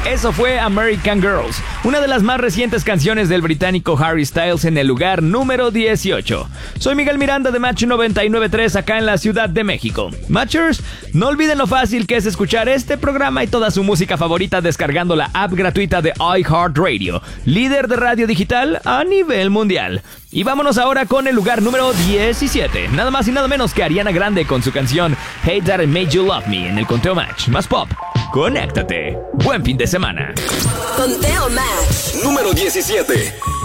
Eso fue American Girls, una de las más recientes canciones del británico Harry Styles, en el lugar número 18. Soy Miguel Miranda de Match 99.3 acá en la Ciudad de México. Matchers, no olviden lo fácil que es escuchar este programa y toda su música favorita descargando la app gratuita de iHeartRadio, líder de radio digital a nivel mundial. Y vámonos ahora con el lugar número 17. Nada más y nada menos que Ariana Grande con su canción Hate That I Made You Love Me en el Conteo Match más pop. Conéctate. Buen fin de semana. Conteo Match número 17.